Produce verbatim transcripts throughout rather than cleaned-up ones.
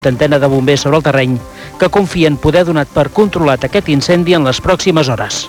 Centena de bombers sobre el terreny que confien poder donar per controlat aquest incendi en les pròximes hores.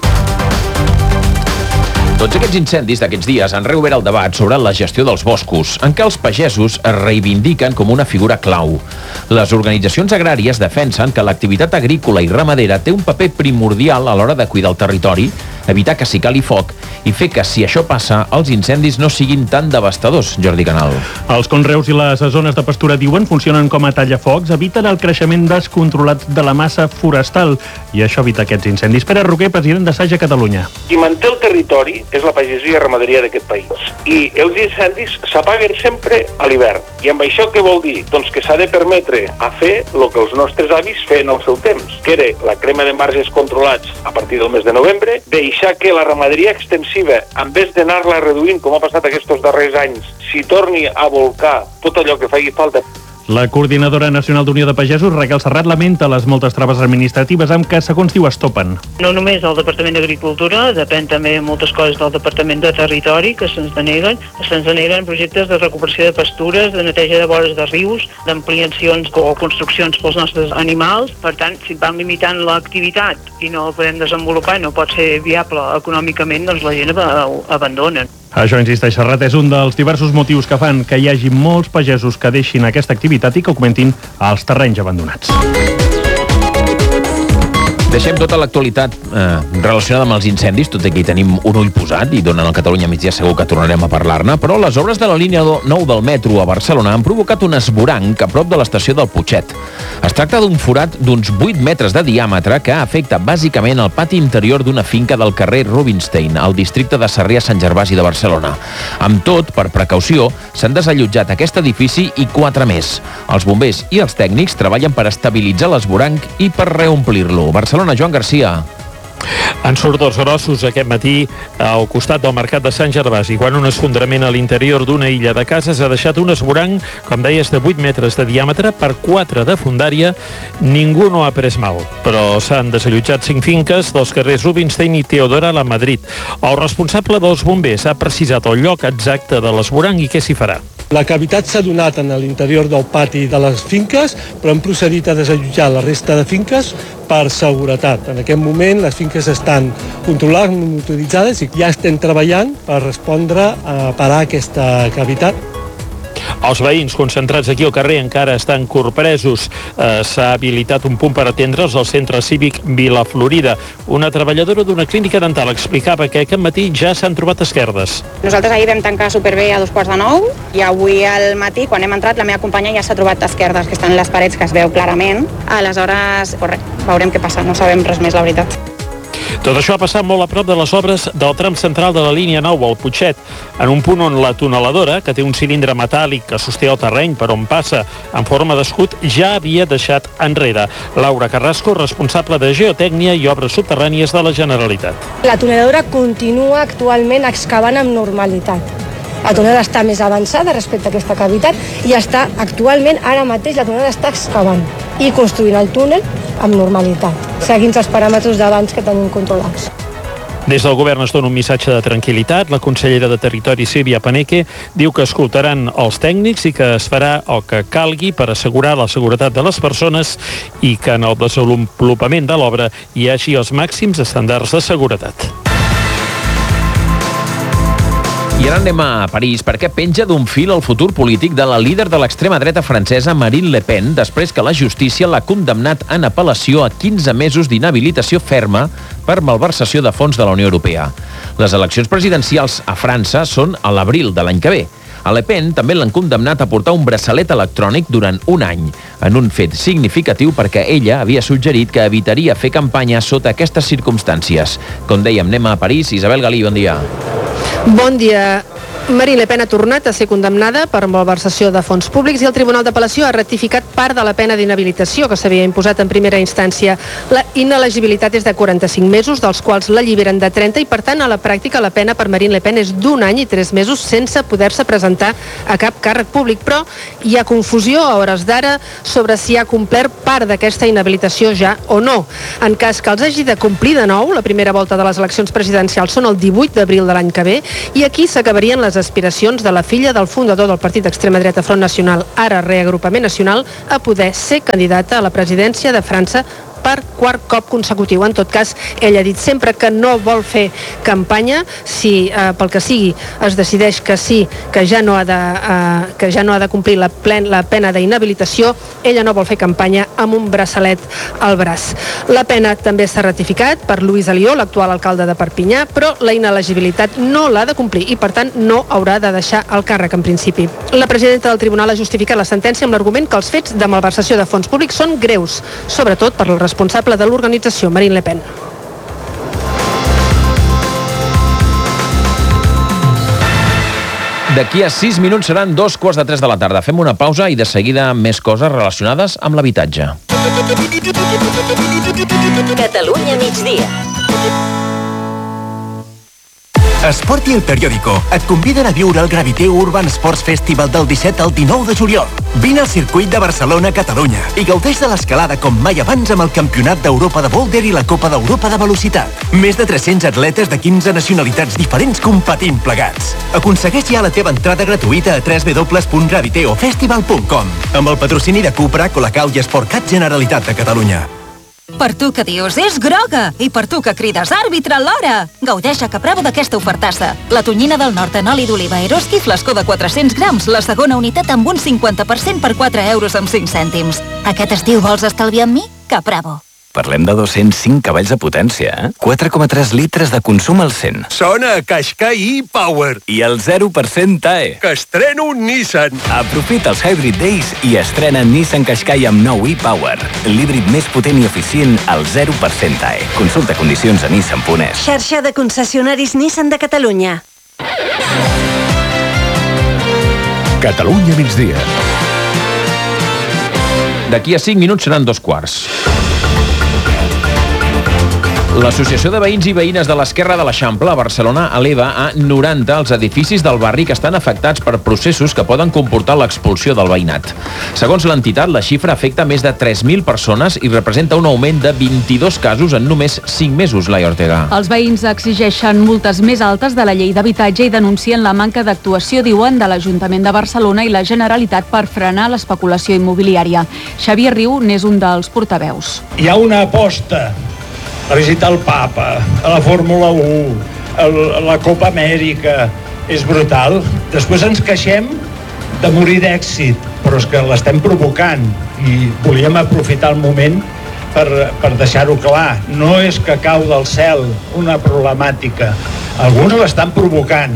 Tots aquests incendis d'aquests dies han reobert el debat sobre la gestió dels boscos, en què els pagesos es reivindiquen com una figura clau. Les organitzacions agràries defensen que l'activitat agrícola i ramadera té un paper primordial a l'hora de cuidar el territori, evitar que s'hi cali foc i fer que, si això passa, els incendis no siguin tan devastadors. Jordi Canal. Els conreus i les zones de pastura, diuen, funcionen com a tallafocs, eviten el creixement descontrolat de la massa forestal i això evita aquests incendis. Pere Roquer, president de Saja Catalunya. Qui manté el territori és la pagesia i ramaderia d'aquest país. I els incendis s'apaguen sempre a l'hivern. I amb això què vol dir? Doncs que s'ha de permetre a fer el que els nostres avis feien al seu temps, que era la crema de marges controlats a partir del mes de novembre, deixar que la ramaderia extensiva, en vez d'anar-la reduint, com ha passat aquests darrers anys, s'hi torni a volcar tot allò que faci falta. La coordinadora nacional d'Unió de Pagesos, Raquel Serrat, lamenta les moltes traves administratives amb què, segons diu, es topen. No només el Departament d'Agricultura, depèn també moltes coses del Departament de Territori, que se'ns deneguen. Se'ns deneguen projectes de recuperació de pastures, de neteja de vores de rius, d'ampliacions o construccions pels nostres animals. Per tant, si vam limitant l'activitat i no la podem desenvolupar, no pot ser viable econòmicament, doncs la gent abandona. Això, insisteix Serrat, és un dels diversos motius que fan que hi hagi molts pagesos que deixin aquesta activitat i que augmentin els terrenys abandonats. Deixem tota l'actualitat eh, relacionada amb els incendis, tot i que hi tenim un ull posat i durant el Catalunya migdia segur que tornarem a parlar-ne, però les obres de la línia nou del metro a Barcelona han provocat un esvoranc a prop de l'estació del Putxet. Es tracta d'un forat d'uns vuit metres de diàmetre que afecta bàsicament el pati interior d'una finca del carrer Rubinstein, al districte de Sarrià-Sant Gervasi de Barcelona. Amb tot, per precaució, s'han desallotjat aquest edifici i quatre més. Els bombers i els tècnics treballen per estabilitzar l'esvoranc i per reomplir-lo. Barcelona, Joan Garcia. Han surt dos grossos aquest matí al costat del mercat de Sant Gervasi, quan un esfondrament a l'interior d'una illa de cases ha deixat un esvoranc, com deies, de vuit metres de diàmetre per quatre de fundària. Ningú no ha pres mal, però s'han desallotjat cinc finques dels carrers Rubinstein i Teodora a Madrid. El responsable dels bombers ha precisat el lloc exacte de l'esvoranc i què s'hi farà. La cavitat s'ha donat en l'interior del pati de les finques, però hem procedit a desallotjar la resta de finques per seguretat. En aquest moment les finques estan controlades, monitoritzades i ja estem treballant per respondre a parar aquesta cavitat. Els veïns concentrats aquí al carrer encara estan corpresos. Eh, S'ha habilitat un punt per atendre'ls al centre cívic Vila Florida. Una treballadora d'una clínica dental explicava que aquest matí ja s'han trobat esquerdes. Nosaltres ahir vam tancar superbé a dos quarts de nou i avui al matí, quan hem entrat, la meva companya ja s'ha trobat esquerdes, que estan en les parets, que es veu clarament. Aleshores, pues res, veurem què passa, no sabem res més, la veritat. Tot això ha passat molt a prop de les obres del tram central de la línia nou al Putxet, en un punt on la tuneladora, que té un cilindre metàl·lic que sosté el terreny per on passa en forma d'escut, ja havia deixat enrere. Laura Carrasco, responsable de Geotècnia i Obres Subterrànies de la Generalitat. La tuneladora continua actualment excavant amb normalitat. La tuneladora està més avançada respecte a aquesta cavitat i està actualment, ara mateix, la tuneladora està excavant i construint el túnel amb normalitat, seguint els paràmetres d'abans que tenim controlats. Des del govern es dona un missatge de tranquil·litat. La consellera de Territori, Sílvia Paneque, diu que escoltaran els tècnics i que es farà el que calgui per assegurar la seguretat de les persones i que en el desenvolupament de l'obra hi hagi els màxims estàndards de seguretat. I ara anem a París perquè penja d'un fil el futur polític de la líder de l'extrema dreta francesa Marine Le Pen després que la justícia l'ha condemnat en apel·lació a quinze mesos d'inhabilitació ferma per malversació de fons de la Unió Europea. Les eleccions presidencials a França són a l'abril de l'any que ve. A Le Pen també l'han condemnat a portar un braçalet electrònic durant un any, en un fet significatiu perquè ella havia suggerit que evitaria fer campanya sota aquestes circumstàncies. Com dèiem, anem a París. Isabel Galí, bon dia. Bon dia. Marine Le Pen ha tornat a ser condemnada per malversació de fons públics i el Tribunal d'Apel·lació ha ratificat part de la pena d'inhabilitació que s'havia imposat en primera instància. La inelegibilitat és de quaranta-cinc mesos, dels quals l'alliberen de trenta i, per tant, a la pràctica la pena per Marine Le Pen és d'un any i tres mesos sense poder-se presentar a cap càrrec públic. Però hi ha confusió a hores d'ara sobre si ha complert part d'aquesta inhabilitació ja o no. En cas que els hagi de complir de nou, la primera volta de les eleccions presidencials són el divuit d'abril de l'any que ve i aquí s'acabarien les aspiracions de la filla del fundador del partit d'extrema dreta Front Nacional, ara Reagrupament Nacional, a poder ser candidata a la presidència de França per quart cop consecutiu. En tot cas, ell ha dit sempre que no vol fer campanya. Si eh, pel que sigui es decideix que sí, que ja no ha de, eh, que ja no ha de complir la, plen, la pena d'inhabilitació, ella no vol fer campanya amb un braçalet al braç. La pena també s'ha ratificat per Luis Alió, l'actual alcalde de Perpinyà, però la inelegibilitat no l'ha de complir i, per tant, no haurà de deixar el càrrec en principi. La presidenta del tribunal ha justificat la sentència amb l'argument que els fets de malversació de fons públics són greus, sobretot per la responsable de l'organització, Marine Le Pen. D'aquí a sis minuts seran dos quarts de tres de la tarda. Fem una pausa i de seguida més coses relacionades amb l'habitatge. Catalunya migdia. Esport i El Periódico et conviden a viure el Graviteu Urban Sports Festival del disset al dinou de juliol. Vine al circuit de Barcelona-Catalunya i gaudeix de l'escalada com mai abans amb el Campionat d'Europa de Boulder i la Copa d'Europa de Velocitat. Més de tres-cents atletes de quinze nacionalitats diferents competint plegats. Aconsegueix ja la teva entrada gratuïta a w w w punt graviteofestival punt com amb el patrocini de Cupra, Colacau i Sportcat Generalitat de Catalunya. Per tu que dius, és groga! I per tu que crides, àrbitre, l'hora! Gaudeix a Capravo d'aquesta ofertassa. La tonyina del nord en oli d'oliva Eroski, flascó de quatre-cents grams, la segona unitat amb un cinquanta per cent per quatre euros amb cinc cèntims. Aquest estiu vols estalviar amb mi? Capravo. Parlem de dos-cents cinc cavalls de potència, eh? quatre coma tres litres de consum al cent. Sona a Qashqai e-Power. I el zero per cent T A E. Que estreno un Nissan. Aprofita els Hybrid Days i estrena Nissan Qashqai amb nou e-Power. L'híbrid més potent i eficient al zero per cent T A E. Consulta condicions a nissan punt es. Xarxa de concessionaris Nissan de Catalunya. Catalunya migdia. D'aquí a cinc minuts seran dos quarts. L'Associació de Veïns i Veïnes de l'Esquerra de l'Eixample a Barcelona eleva a noranta els edificis del barri que estan afectats per processos que poden comportar l'expulsió del veïnat. Segons l'entitat, la xifra afecta més de tres mil persones i representa un augment de vint-i-dos casos en només cinc mesos, Laia Ortega. Els veïns exigeixen multes més altes de la llei d'habitatge i denuncien la manca d'actuació, diuen, de l'Ajuntament de Barcelona i la Generalitat per frenar l'especulació immobiliària. Xavier Riu n'és un dels portaveus. Hi ha una aposta a visitar el Papa, a la Fórmula u, a la Copa Amèrica, és brutal. Després ens queixem de morir d'èxit, però és que l'estem provocant i volíem aprofitar el moment per, per deixar-ho clar. No és que cau del cel una problemàtica, alguns l'estan provocant.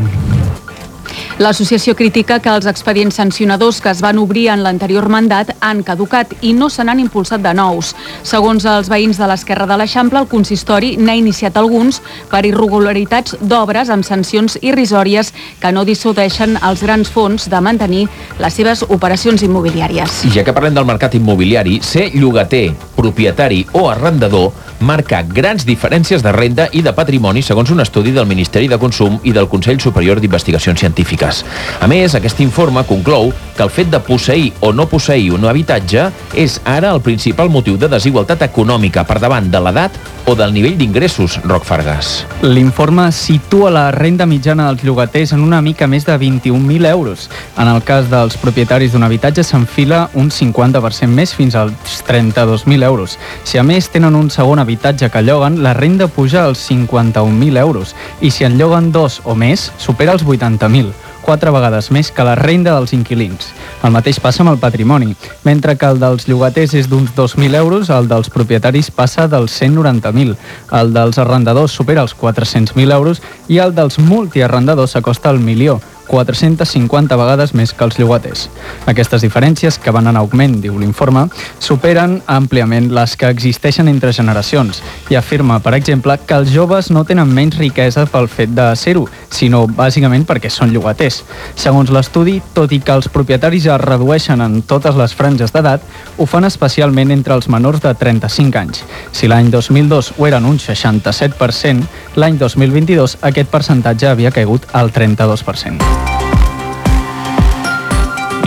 L'associació critica que els expedients sancionadors que es van obrir en l'anterior mandat han caducat i no se n'han impulsat de nous. Segons els veïns de l'Esquerra de l'Eixample, el consistori n'ha iniciat alguns per irregularitats d'obres amb sancions irrisòries que no dissuadeixen els grans fons de mantenir les seves operacions immobiliàries. I ja que parlem del mercat immobiliari, ser llogater, propietari o arrendador marca grans diferències de renda i de patrimoni segons un estudi del Ministeri de Consum i del Consell Superior d'Investigacions Científiques. A més, aquest informe conclou que el fet de posseir o no posseir un habitatge és ara el principal motiu de desigualtat econòmica per davant de l'edat o del nivell d'ingressos, Roc Fargas. L'informe situa la renda mitjana dels llogaters en una mica més de vint-i-un mil euros. En el cas dels propietaris d'un habitatge s'enfila un cinquanta per cent més fins als trenta-dos mil euros. Si a més tenen un segon habitatge que lloguen, la renda puja als cinquanta-un mil euros i si en lloguen dos o més, supera els vuitanta mil. quatre vegades més que la renda dels inquilins. El mateix passa amb el patrimoni. Mentre que el dels llogaters és d'uns dos mil euros, el dels propietaris passa dels cent noranta mil. El dels arrendadors supera els quatre-cents mil euros i el dels multiarrendadors s'acosta al milió, quatre-centes cinquanta vegades més que els llogaters. Aquestes diferències, que van en augment, diu l'informe, superen àmpliament les que existeixen entre generacions i afirma, per exemple, que els joves no tenen menys riquesa pel fet de ser-ho, sinó bàsicament perquè són llogaters. Segons l'estudi, tot i que els propietaris es redueixen en totes les franges d'edat, ho fan especialment entre els menors de trenta-cinc anys. Si l'any dos mil dos ho eren un seixanta-set per cent, l'any dos mil vint-i-dos aquest percentatge havia caigut al trenta-dos per cent. I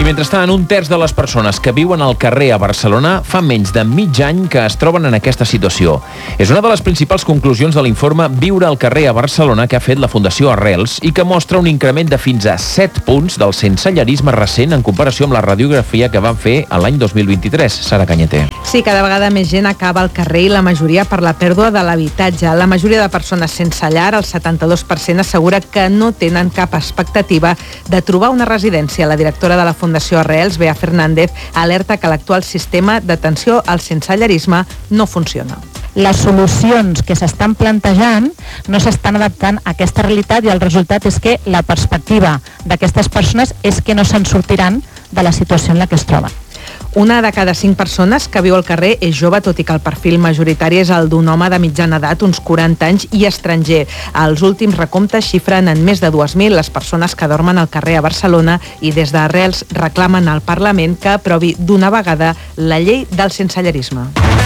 mentrestant, un terç de les persones que viuen al carrer a Barcelona fa menys de mig any que es troben en aquesta situació. És una de les principals conclusions de l'informe Viure al carrer a Barcelona que ha fet la Fundació Arrels i que mostra un increment de fins a set punts del sensellarisme recent en comparació amb la radiografia que van fer l'any dos mil vint-i-tres. Sara Canyeter. Sí, cada vegada més gent acaba al carrer i la majoria per la pèrdua de l'habitatge. La majoria de persones sense llar, el setanta-dos per cent, assegura que no tenen cap expectativa de trobar una residència. La directora de la Fundació Arrels, Bea Fernández, alerta que l'actual sistema d'atenció al sensellarisme no funciona. Les solucions que s'estan plantejant no s'estan adaptant a aquesta realitat i el resultat és que la perspectiva d'aquestes persones és que no se'n sortiran de la situació en la que es troben. Una de cada cinc persones que viu al carrer és jove, tot i que el perfil majoritari és el d'un home de mitjana edat, uns quaranta anys, i estranger. Els últims recomptes xifren en més de dues mil les persones que dormen al carrer a Barcelona i des d'Arrels reclamen al Parlament que aprovi d'una vegada la llei del sensellarisme.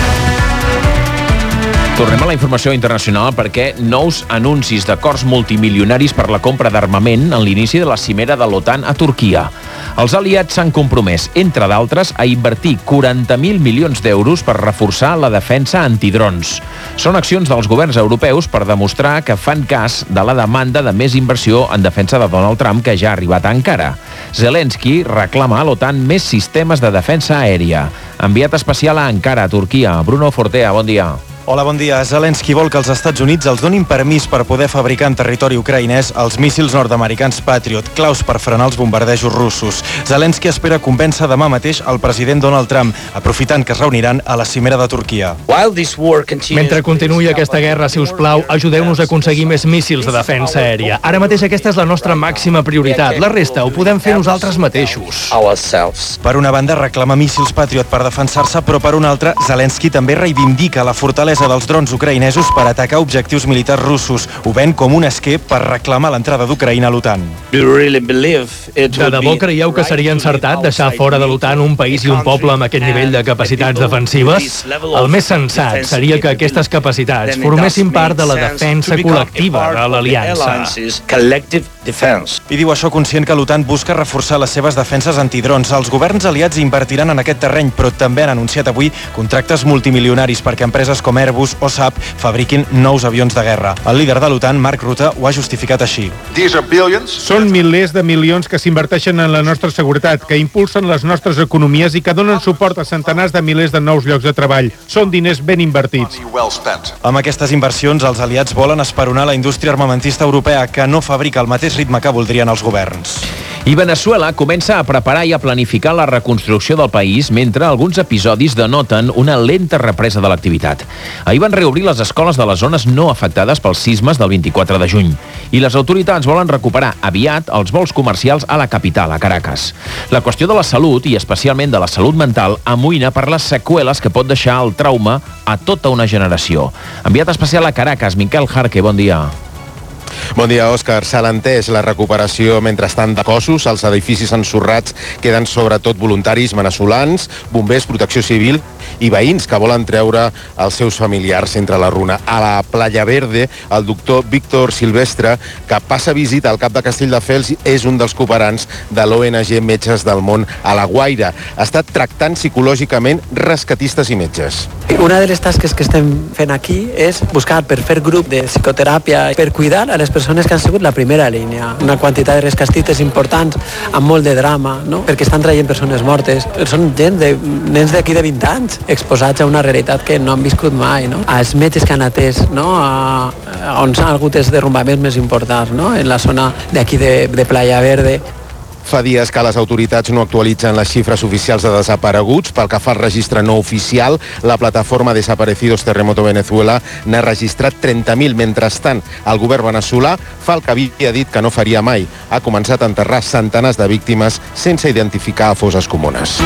Tornem a la informació internacional perquè nous anuncis d'acords multimilionaris per la compra d'armament en l'inici de la cimera de l'OTAN a Turquia. Els aliats s'han compromès, entre d'altres, a invertir quaranta mil milions d'euros per reforçar la defensa antidrons. Són accions dels governs europeus per demostrar que fan cas de la demanda de més inversió en defensa de Donald Trump que ja ha arribat a Ankara. Zelensky reclama a l'OTAN més sistemes de defensa aèria. Enviat especial a Ankara, Turquia. Bruno Fortea, bon dia. Hola, bon dia. Zelensky vol que els Estats Units els donin permís per poder fabricar en territori ucraïnès els míssils nord-americans Patriot, claus per frenar els bombardejos russos. Zelensky espera convèncer demà mateix el president Donald Trump, aprofitant que es reuniran a la cimera de Turquia. Mentre continuï aquesta guerra, si us plau, ajudeu-nos a aconseguir més míssils de defensa aèria. Ara mateix aquesta és la nostra màxima prioritat. La resta ho podem fer nosaltres mateixos. Per una banda, reclama míssils Patriot per defensar-se, però per una altra, Zelensky també reivindica la fortalesa dels drons ucraïnesos per atacar objectius militars russos. Ho ven com un esquer per reclamar l'entrada d'Ucraïna a l'OTAN. De debò creieu que seria encertat deixar fora de l'OTAN un país i un poble amb aquest nivell de capacitats defensives? El més sensat seria que aquestes capacitats formessin part de la defensa col·lectiva de l'aliança. I diu això conscient que l'OTAN busca reforçar les seves defenses antidrons. Els governs aliats invertiran en aquest terreny, però també han anunciat avui contractes multimilionaris perquè empreses com Airbus o Saab fabriquin nous avions de guerra. El líder de l'OTAN, Mark Rutte, ho ha justificat així. Són milers de milions que s'inverteixen en la nostra seguretat, que impulsen les nostres economies i que donen suport a centenars de milers de nous llocs de treball. Són diners ben invertits. Amb aquestes inversions, els aliats volen esperonar la indústria armamentista europea, que no fabrica al mateix ritme que voldrien els governs. I Veneçuela comença a preparar i a planificar la reconstrucció del país mentre alguns episodis denoten una lenta represa de l'activitat. Ahir van reobrir les escoles de les zones no afectades pels sismes del vint-i-quatre de juny i les autoritats volen recuperar aviat els vols comercials a la capital, a Caracas. La qüestió de la salut, i especialment de la salut mental, amoïna per les seqüeles que pot deixar el trauma a tota una generació. Enviat especial a Caracas, Miquel Jarque, bon dia. Bon dia, Òscar. S'ha entès la recuperació mentrestant de cossos. Els edificis ensorrats queden sobretot voluntaris veneçolans, bombers, protecció civil i veïns que volen treure els seus familiars entre la runa. A la Playa Verde, el doctor Víctor Silvestre, que passa visita al cap de Castelldefels, és un dels cooperants de l'O N G Metges del Món a la Guaira. Ha estat tractant psicològicament rescatistes i metges. Una de les tasques que estem fent aquí és buscar per fer grup de psicoteràpia per cuidar a les persones que han sigut la primera línia. Una quantitat de rescatistes importants amb molt de drama, no? Perquè estan traient persones mortes. Són gent de nens d'aquí de vint anys exposats a una realitat que no han viscut mai, no? Els metges que han atès, no? A, a on s'han hagut els derrumbaments més importants, no? En la zona d'aquí de, de Playa Verde. Fa dies que les autoritats no actualitzen les xifres oficials de desapareguts. Pel que fa al registre no oficial, la plataforma Desaparecidos Terremoto Venezuela n'ha registrat trenta mil. Mentrestant, el govern veneçolà fa el que havia dit que no faria mai. Ha començat a enterrar centenars de víctimes sense identificar a fosses comunes.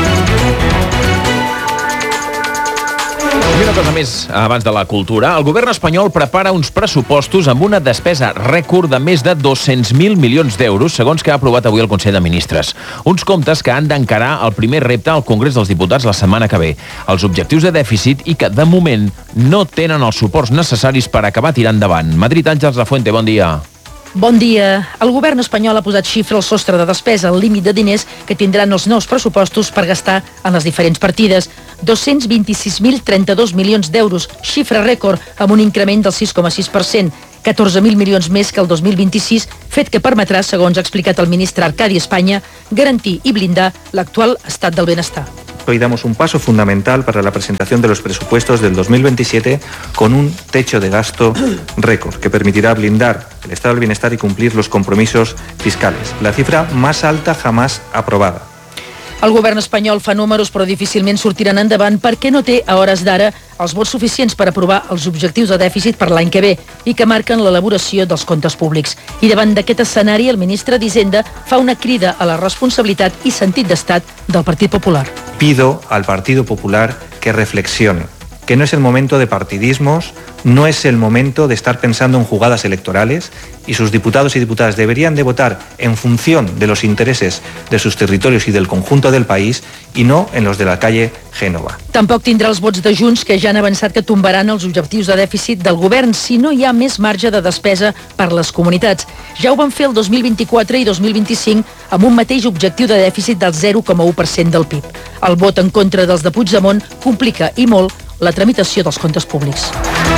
I una cosa més abans de la cultura. El govern espanyol prepara uns pressupostos amb una despesa rècord de més de dos-cents mil milions d'euros, segons que ha aprovat avui el Consell de Ministres. Uns comptes que han d'encarar el primer repte al Congrés dels Diputats la setmana que ve, els objectius de dèficit, i que, de moment, no tenen els suports necessaris per acabar tirant endavant. Madrid, Àngels Lafuente, bon dia. Bon dia. El govern espanyol ha posat xifra al sostre de despesa, el límit de diners que tindran els nous pressupostos per gastar en les diferents partides. dos-cents vint-i-sis mil trenta-dos milions d'euros, xifra rècord, amb un increment del sis coma sis per cent. catorze mil milions més que el dos mil vint-i-sis, fet que permetrà, segons ha explicat el ministre Arcadi Espanya, garantir i blindar l'actual estat del benestar. Hoy damos un paso fundamental para la presentación de los presupuestos del dos mil veintisiete con un techo de gasto récord que permitirá blindar el estado del bienestar y cumplir los compromisos fiscales. La cifra más alta jamás aprobada. El govern espanyol fa números però difícilment sortiran endavant perquè no té a hores d'ara els vots suficients per aprovar els objectius de dèficit per l'any que ve i que marquen l'elaboració dels comptes públics. I davant d'aquest escenari, el ministre d'Hisenda fa una crida a la responsabilitat i sentit d'estat del Partit Popular. Pido al Partido Popular que reflexione, que no es el momento de partidismos, no es el momento de estar pensando en jugadas electorales y sus diputados y diputadas deberían de votar en función de los intereses de sus territorios y del conjunto del país y no en los de la calle Génova. Tampoc tindrà els vots de Junts, que ja han avançat que tombaran els objectius de dèficit del govern si no hi ha més marge de despesa per les comunitats. Ja ho van fer el dos mil vint-i-quatre i dos mil vint-i-cinc amb un mateix objectiu de dèficit del zero coma u per cent del P I B. El vot en contra dels de Puigdemont complica i molt la tramitació dels comptes públics.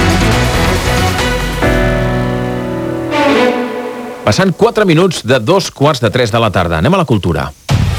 Passant quatre minuts de dos quarts de tres de la tarda. Anem a la cultura.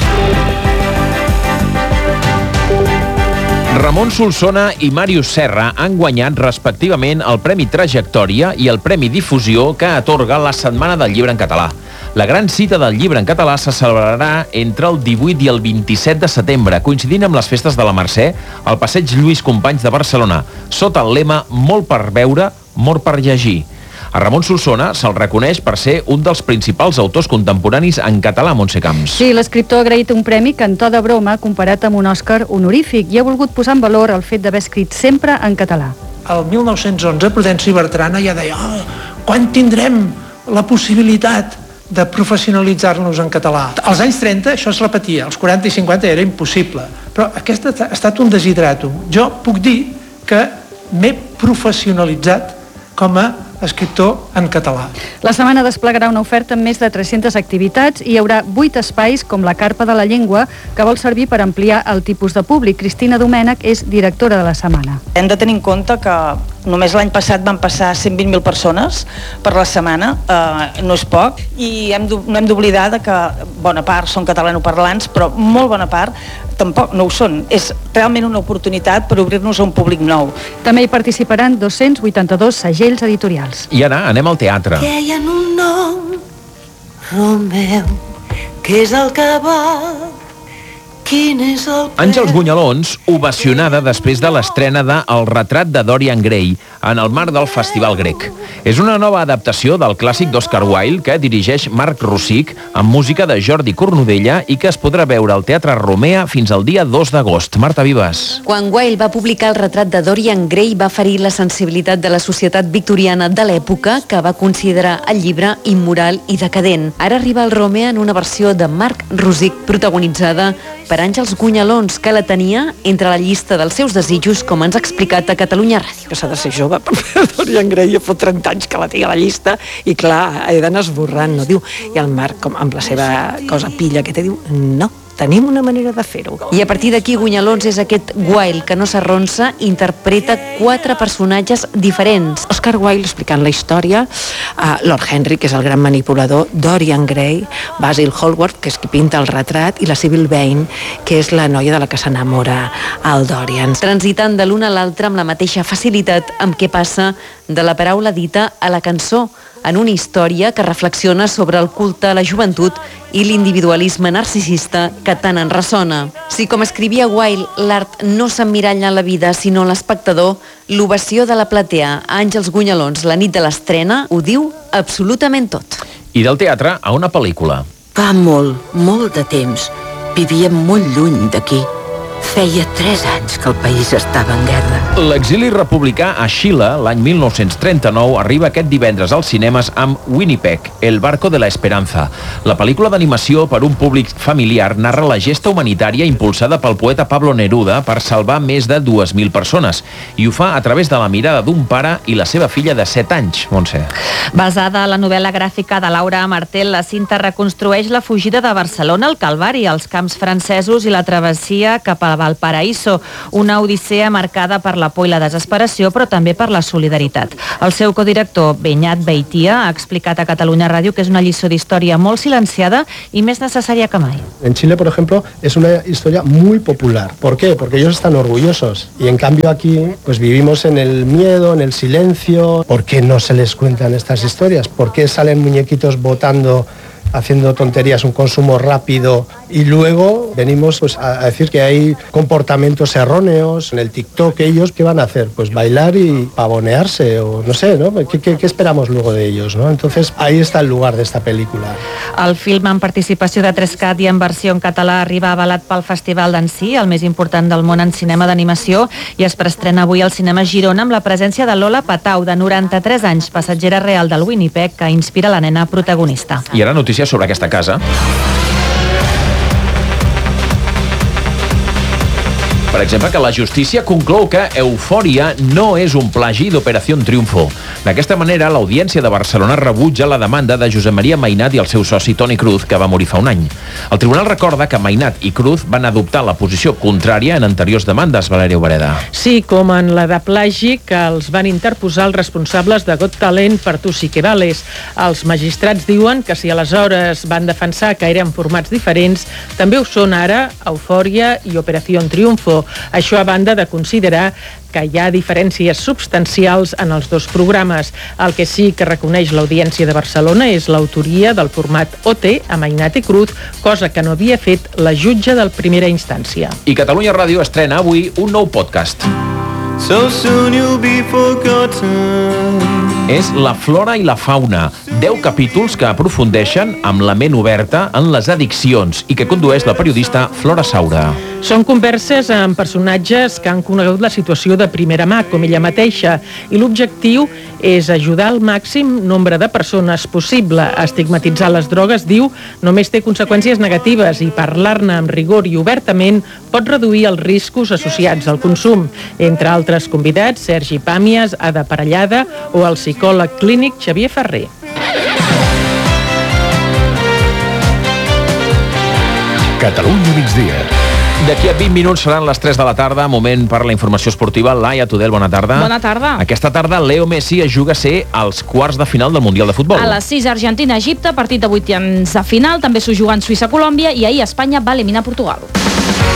Ramon Solsona i Màrius Serra han guanyat respectivament el Premi Trajectòria i el Premi Difusió que atorga la Setmana del Llibre en Català. La gran cita del llibre en català se celebrarà entre el divuit i el vint-i-set de setembre, coincidint amb les festes de la Mercè, al passeig Lluís Companys de Barcelona, sota el lema Molt per veure, mort per llegir. A Ramon Solsona se'l reconeix per ser un dels principals autors contemporanis en català, Montse Camps. Sí, l'escriptor ha agraït un premi que en to de broma comparat amb un Òscar honorífic i ha volgut posar en valor el fet d'haver escrit sempre en català. El mil nou-cents onze, Prudenci Bertrana ja deia oh, quan tindrem la possibilitat de professionalitzar-nos en català. Als anys trenta això es repetia, als quaranta i cinquanta era impossible, però aquest ha estat un desideratum. Jo puc dir que m'he professionalitzat com a escriptor en català. La setmana desplegarà una oferta amb més de tres-centes activitats i hi haurà vuit espais com la Carpa de la Llengua, que vol servir per ampliar el tipus de públic. Cristina Domènech és directora de la setmana. Hem de tenir en compte que només l'any passat van passar cent vint mil persones per la setmana, eh, no és poc, i hem no hem d'oblidar que bona part són catalanoparlants, però molt bona part tampoc no ho són. És realment una oportunitat per obrir-nos a un públic nou. També hi participaran dos-cents vuitanta-dos segells editorials. I ara anem al teatre. Que hi ha un nom, Romeu, que és el que vol. Quin és el preu? Àngels Gunyalons, ovacionada després de l'estrena de El retrat de Dorian Gray en el marc del Festival Grec. És una nova adaptació del clàssic d'Oscar Wilde que dirigeix Marc Rosic amb música de Jordi Cornudella i que es podrà veure al Teatre Romea fins al dia dos d'agost. Marta Vives. Quan Wilde va publicar El retrat de Dorian Gray va ferir la sensibilitat de la societat victoriana de l'època, que va considerar el llibre immoral i decadent. Ara arriba al Romea en una versió de Marc Rosic protagonitzada per Àngels Gunyalons, que la tenia entre la llista dels seus desitjos, com ens ha explicat a Catalunya Ràdio. Que s'ha de ser jove per fer Dorian Gray, ja fa trenta anys que la tinc a la llista i clar, he d'anar esborrant, no? Diu, i el Marc, com amb la seva cosa pilla que té, diu, no, tenim una manera de fer-ho. I a partir d'aquí Gunyalons és aquest Wilde que no s'arronsa, interpreta quatre personatges diferents. Oscar Wilde explicant la història, uh, Lord Henry, que és el gran manipulador, Dorian Gray, Basil Hallward, que és qui pinta el retrat, i la Sybil Vane, que és la noia de la que s'enamora el Dorian. Transitant de l'una a l'altra amb la mateixa facilitat amb què passa de la paraula dita a la cançó, en una història que reflexiona sobre el culte a la joventut i l'individualisme narcisista que tant en ressona. Si, com escrivia Wilde, l'art no s'emmiralla en la vida sinó en l'espectador, l'ovació de la platea a Àngels Gunyalons la nit de l'estrena ho diu absolutament tot. I del teatre a una pel·lícula. Fa molt, molt de temps, vivíem molt lluny d'aquí. Feia tres anys que el país estava en guerra. L'exili republicà a Xile, l'any mil nou-cents trenta-nou, arriba aquest divendres als cinemes amb Winnipeg, El barco de la esperanza. La pel·lícula d'animació per un públic familiar narra la gesta humanitària impulsada pel poeta Pablo Neruda per salvar més de dues mil persones. I ho fa a través de la mirada d'un pare i la seva filla de set anys, Montse. Basada en la novel·la gràfica de Laura Martel, la cinta reconstrueix la fugida de Barcelona al Calvari, als camps francesos i la travessia cap a Valparaíso, una odissea marcada per la por i la desesperació, però també per la solidaritat. El seu codirector, Beñat Beitia, ha explicat a Catalunya Ràdio que és una lliçó d'història molt silenciada i més necessària que mai. En Chile, por ejemplo, es una historia muy popular. ¿Por qué? Porque ellos están orgullosos. Y en cambio aquí, pues vivimos en el miedo, en el silencio. ¿Por qué no se les cuentan estas historias? ¿Por qué salen muñequitos botando, haciendo tonterías, un consumo rápido, y luego venimos pues, a decir que hay comportamientos erróneos en el TikTok? Ellos, ¿qué van a hacer? Pues bailar y pavonearse, o no sé, ¿no? ¿Qué, qué, qué esperamos luego de ellos, no? Entonces, ahí está el lugar de esta película. El film, en participació de Trescat i en versió en català, arriba avalat pel Festival d'Annecy, el més important del món en cinema d'animació, i es preestrena avui al cinema Girona amb la presència de Lola Patau, de noranta-tres anys, passatgera real del Winnipeg, que inspira la nena protagonista. I ara notícies sobre aquesta casa. Per exemple, que la justícia conclou que Eufòria no és un plagi d'Operació Triunfo. D'aquesta manera, l'Audiència de Barcelona rebutja la demanda de Josep Maria Mainat i el seu soci Toni Cruz, que va morir fa un any. El tribunal recorda que Mainat i Cruz van adoptar la posició contrària en anteriors demandes, Valèria Obereda. Sí, com en la de plagi que els van interposar els responsables de Got Talent per Tu sí que vales. Els magistrats diuen que si aleshores van defensar que eren formats diferents, també ho són ara Eufòria i Operació Triunfo. Això a banda de considerar que hi ha diferències substancials en els dos programes. El que sí que reconeix l'Audiència de Barcelona és l'autoria del format O T a Mainat i Cruz, cosa que no havia fet la jutge de primera instància. I Catalunya Ràdio estrena avui un nou podcast. So soon you'll be forgotten. És La flora i la fauna, deu capítols que aprofundeixen amb la ment oberta en les addiccions i que condueix la periodista Flora Saura. Són converses amb personatges que han conegut la situació de primera mà, com ella mateixa, i l'objectiu és ajudar al màxim nombre de persones possible. Estigmatitzar les drogues, diu, només té conseqüències negatives i parlar-ne amb rigor i obertament pot reduir els riscos associats al consum. Entre altres convidats, Sergi Pàmies, Ada Parellada o el psicòleg clínic Xavier Ferrer. Catalunya migdia. D'aquí a vint minuts seran les tres de la tarda, moment per la informació esportiva. Laia Tudel, bona tarda. Bona tarda. Aquesta tarda Leo Messi es juga a ser als quarts de final del Mundial de Futbol. A les sis, Argentina-Egipte, partit de vuitens de final, també s'ho juguen Suïssa-Colòmbia, i ahir Espanya va eliminar Portugal.